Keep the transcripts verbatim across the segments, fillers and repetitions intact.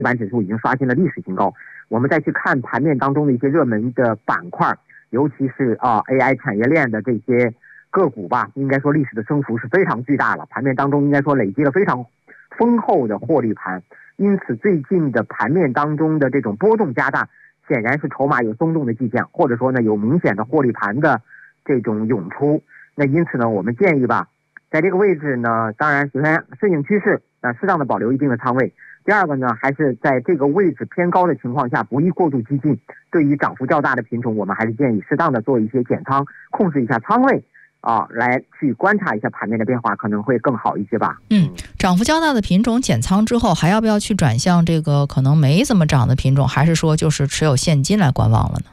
板指数已经刷新了历史新高。我们再去看盘面当中的一些热门的板块，尤其是啊 A I 产业链的这些个股吧，应该说历史的升幅是非常巨大了，盘面当中应该说累积了非常丰厚的获利盘，因此最近的盘面当中的这种波动加大，显然是筹码有松动的迹象，或者说呢有明显的获利盘的这种涌出。那因此呢，我们建议吧，在这个位置呢，当然首先顺应趋势，啊，适当的保留一定的仓位。第二个呢，还是在这个位置偏高的情况下，不宜过度激进。对于涨幅较大的品种，我们还是建议适当的做一些减仓，控制一下仓位啊，来去观察一下盘面的变化，可能会更好一些吧。 嗯，涨幅较大的品种减仓之后，还要不要去转向这个可能没怎么涨的品种，还是说就是持有现金来观望了呢？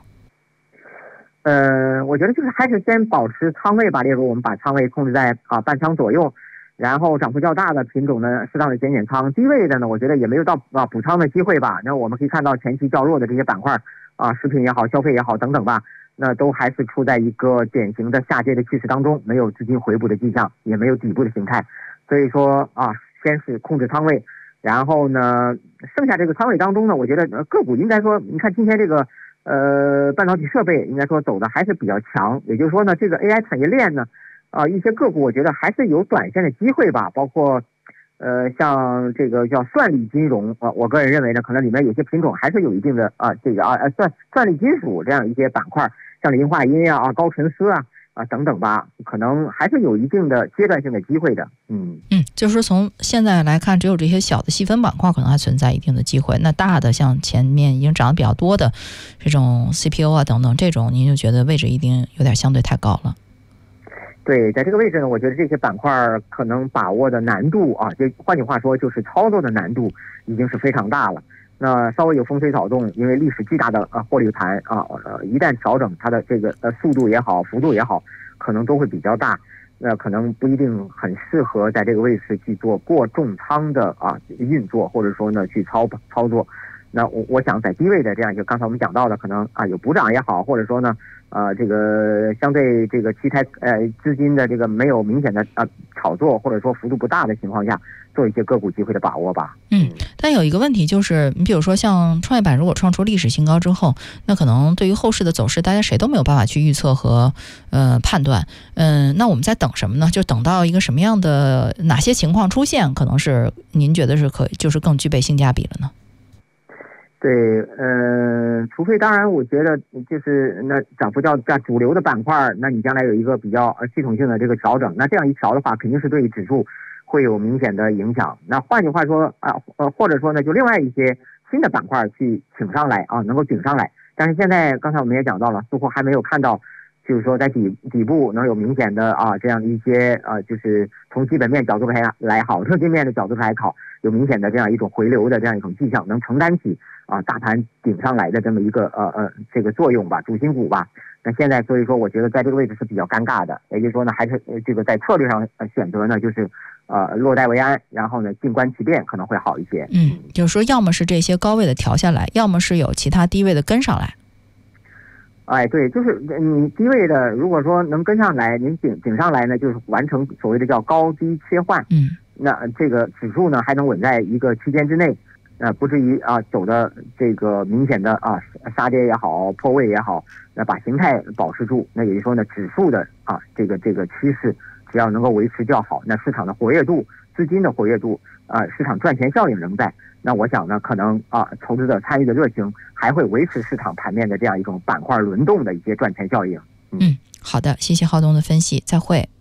呃，我觉得就是还是先保持仓位吧，例如我们把仓位控制在啊半仓左右。然后涨幅较大的品种呢，适当的减减仓；低位的呢，我觉得也没有到啊补仓的机会吧。那我们可以看到前期较弱的这些板块啊，食品也好，消费也好等等吧，那都还是处在一个典型的下跌的趋势当中，没有资金回补的迹象，也没有底部的形态。所以说啊，先是控制仓位，然后呢，剩下这个仓位当中呢，我觉得个股应该说，你看今天这个呃半导体设备应该说走的还是比较强，也就是说呢，这个 A I 产业链呢。啊，一些个股我觉得还是有短线的机会吧，包括，呃，像这个叫算力金融啊，我个人认为呢，可能里面有些品种还是有一定的啊，这个啊，呃，算算力金属这样一些板块，像磷化铟啊、啊高纯丝啊啊等等吧，可能还是有一定的阶段性的机会的。嗯嗯，就是说从现在来看，只有这些小的细分板块可能还存在一定的机会，那大的像前面已经涨得比较多的这种 C P U 啊等等这种，您就觉得位置一定有点相对太高了。 对，在这个位置呢，我觉得这些板块可能把握的难度啊，就换句话说，就是操作的难度已经是非常大了。那稍微有风吹草动，因为历史巨大的呃获利盘啊，呃一旦调整，它的这个呃速度也好，幅度也好，可能都会比较大。那可能不一定很适合在这个位置去做过重仓的啊运作，或者说呢去操操作。那我我想在低位的这样一个，刚才我们讲到的，可能啊有补涨也好，或者说呢。呃，这个相对这个其他呃资金的这个没有明显的啊炒作或者说幅度不大的情况下，做一些个股机会的把握吧。 嗯，但有一个问题就是，你比如说像创业板如果创出历史新高之后，那可能对于后市的走势，大家谁都没有办法去预测和呃判断。嗯、呃，那我们在等什么呢？就等到一个什么样的哪些情况出现，可能是您觉得是可就是更具备性价比了呢？ 对，呃，除非当然，我觉得就是那涨幅较较主流的板块，那你将来有一个比较呃系统性的这个调整，那这样一调的话，肯定是对指数会有明显的影响。那换句话说啊，呃，或者说呢，就另外一些新的板块去请上来啊，能够顶上来。但是现在刚才我们也讲到了，似乎还没有看到，就是说在底底部能有明显的啊这样一些啊，就是从基本面角度来来好，特定面的角度来好，有明显的这样一种回流的这样一种迹象，能承担起。啊，大盘顶上来的这么一个呃呃这个作用吧，主心骨吧。那现在所以说，我觉得在这个位置是比较尴尬的，也就是说呢，还是呃这个在策略上呃选择呢，就是呃落袋为安，然后呢静观其变可能会好一些。 嗯，就是说，要么是这些高位的调下来，要么是有其他低位的跟上来。 哎，对，就是你低位的，如果说能跟上来，您顶顶上来呢，就是完成所谓的叫高低切换。 嗯， 那这个指数呢还能稳在一个区间之内。呃，不至于啊走的这个明显的啊杀跌也好，破位也好，那把形态保持住，那也就是说呢，指数的啊这个这个趋势只要能够维持较好，那市场的活跃度、资金的活跃度啊，市场赚钱效应仍在，那我想呢，可能啊投资者参与的热情还会维持市场盘面的这样一种板块轮动的一些赚钱效应。 嗯，嗯好的，谢谢浩东的分析，再会。